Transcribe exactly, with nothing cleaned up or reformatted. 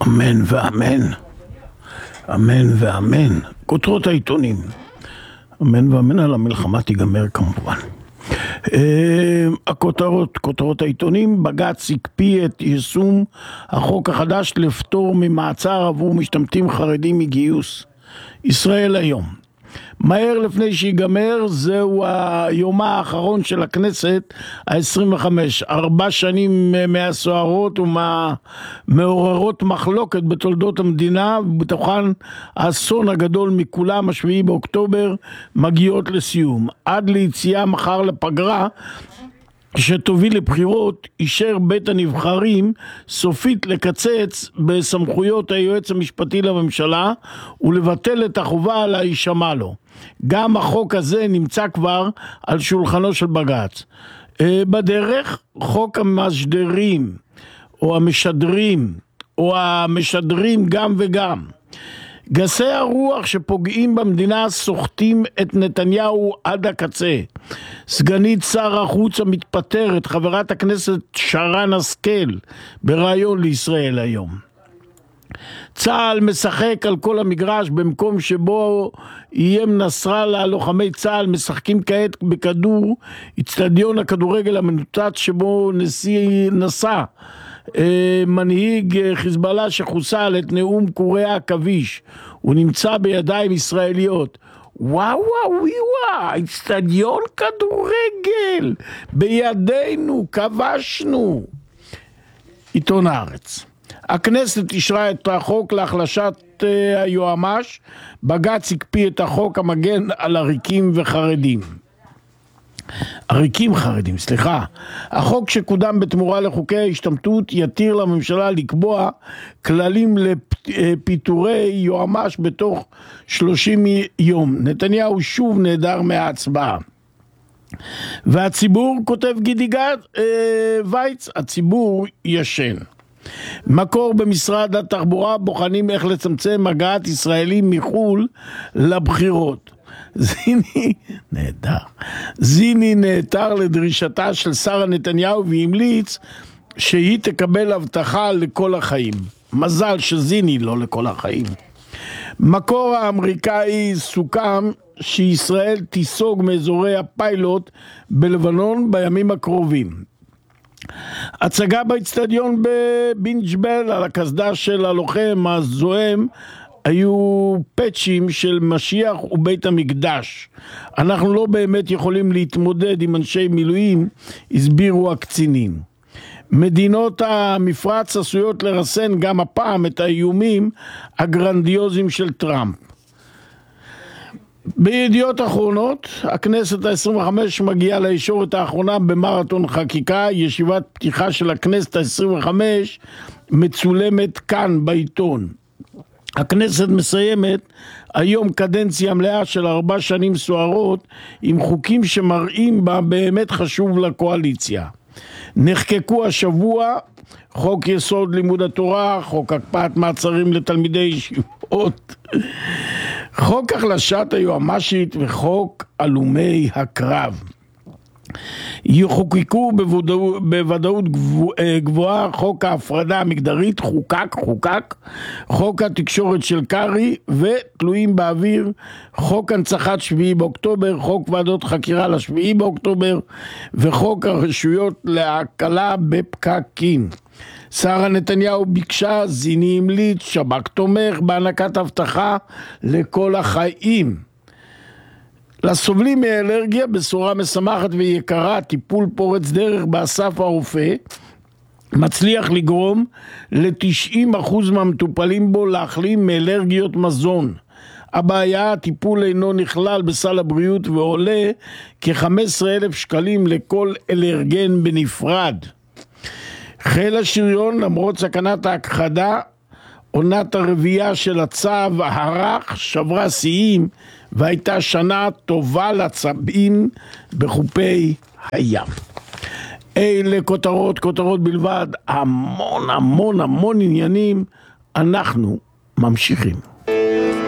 אמן ואמן, אמן ואמן. כותרות העיתונים, אמן ואמן, על המלחמה תיגמר כמובן. הכותרות, כותרות העיתונים: בג"ץ הקפיא את יישום החוק החדש לפטור ממעצר עבור משתמטים חרדים מגיוס. ישראל היום. מהר לפני שיגמר, זהו היומה האחרון של הכנסת ה-עשרים וחמש. ארבע שנים מהסוערות ומעוררות מחלוקת בתולדות המדינה, ובתוכן האסון הגדול מכולם, השביעי באוקטובר, מגיעות לסיום. עד ליציאה מחר לפגרה שתוביל לבחירות, אישר בית הנבחרים סופית לקצץ בסמכויות היועץ המשפטי לממשלה ולבטל את החובה על הישמע לו. גם החוק הזה נמצא כבר על שולחנו של בג"ץ. בדרך, חוק המשדרים או המשדרים או המשדרים גם וגם. גסי הרוח שפוגעים במדינה סוחטים את נתניהו עד הקצה. סגנית שר החוץ המתפטרת, חברת הכנסת שרן השכל, בראיון לישראל היום. צה"ל משחק על כל המגרש, במקום שבו איים נסראללה, לוחמי צה"ל משחקים כעת בכדור אצטדיון הכדורגל המנותץ שבו נשיא נסע מנהיג חיזבאללה שחוסל את נאום קורי העכביש. הוא נמצא בידיים ישראליות. וואו וואו וואו, אצטדיון כדורגל בידינו, כבשנו. עיתון הארץ: הכנסת אישרה את החוק להחלשת היועמ"ש. בג"ץ הקפיא את החוק המגן על עריקים וחרדים. עריקים חרדים, סליחה. החוק שקודם בתמורה לחוקי ההשתמטות יתיר לממשלה לקבוע כללים לפיטורי יועמ"ש בתוך שלושים יום. נתניהו שוב נהדר מההצבעה. והציבור, כותב גידי גד וייץ, הציבור ישן. מקור במשרד התחבורה: בוחנים איך לצמצם הגעת ישראלים מחול לבחירות. זיני, נהדר, זיני נעתר לדרישתה של שרה נתניהו והמליץ שהיא תקבל הבטחה לכל החיים. מזל שזיני לא לכל החיים. מקור האמריקאי: סוכם שישראל תיסוג מאזורי הפיילוט בלבנון בימים הקרובים. הצגה באצטדיון בבינג'בל על הקסדה של הלוחם הזוהם היו פאצ'ים של משיח ובית המקדש. אנחנו לא באמת יכולים להתמודד עם אנשי מילואים, הסבירו הקצינים. מדינות המפרץ עשויות לרסן גם הפעם את האיומים הגרנדיוזיים של טראמפ. בידיעות אחרונות: הכנסת ה-עשרים וחמש מגיעה לישורת האחרונה במרתון חקיקה. ישיבת פתיחה של הכנסת ה-עשרים וחמש מצולמת כאן בעיתון. הכנסת מסיימת היום קדנציה מלאה של ארבע שנים סוערות עם חוקים שמראים בה באמת חשוב לקואליציה. נחקקו השבוע חוק יסוד לימוד התורה, חוק הקפאת מעצרים לתלמידי ישיבות, חוק החלשת היועמ"שית וחוק הלומי הקרב. יחוקקו בוודאות גבוהה חוק ההפרדה המגדרית, חוקק, חוקק, חוק התקשורת של קרי, ותלויים באוויר חוק הנצחת שביעי באוקטובר, חוק ועדות חקירה לשביעי באוקטובר, וחוק הרשויות להקלה בפקקים. שרה נתניהו ביקשה, זיני המליץ, שב"כ תומך בהענקת הבטחה לכל החיים. לסובלים מאלרגיה בשורה משמחת ויקרה: טיפול פורץ דרך באסף הרופא מצליח לגרום ל-תשעים אחוז מהמטופלים בו להחלים מאלרגיות מזון. הבעיה: הטיפול אינו נכלל בסל הבריאות ועולה כ-חמישה עשר אלף שקלים לכל אלרגן בנפרד. חיל השריון, למרות סכנת ההכחדה, עונת הרביעייה של הצב הרך שברה שיאים והייתה שנה טובה לצבים בחופי הים. אלה כותרות, כותרות בלבד, המון המון המון עניינים. אנחנו ממשיכים.